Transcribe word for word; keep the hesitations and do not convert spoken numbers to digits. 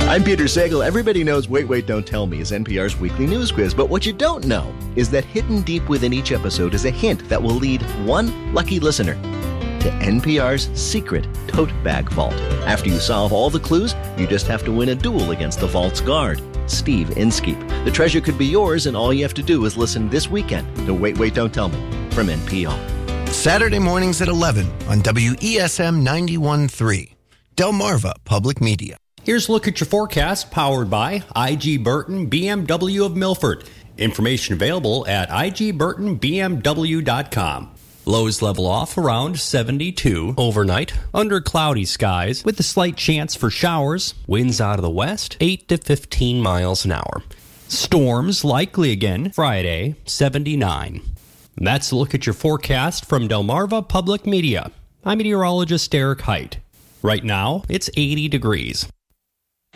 I'm Peter Sagal. Everybody knows Wait, Wait, Don't Tell Me is N P R's weekly news quiz, but what you don't know is that hidden deep within each episode is a hint that will lead one lucky listener to N P R's secret tote bag vault. After you solve all the clues, you just have to win a duel against the vault's guard, Steve Inskeep. The treasure could be yours, and all you have to do is listen this weekend to Wait, Wait, Don't Tell Me from N P R. Saturday mornings at eleven on W E S M ninety-one point three, Delmarva Public Media. Here's a look at your forecast, powered by I G Burton B M W of Milford. Information available at I G Burton B M W dot com. Lows level off around seventy-two overnight, under cloudy skies with a slight chance for showers. Winds out of the west, eight to fifteen miles an hour. Storms likely again Friday, seventy-nine. That's a look at your forecast from Delmarva Public Media. I'm meteorologist Derek Height. Right now, it's eighty degrees.